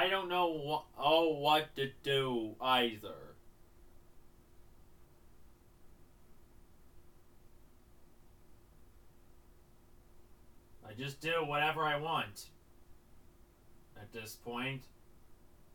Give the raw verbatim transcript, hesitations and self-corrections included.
I don't know what oh what to do either. I just do whatever I want at this point.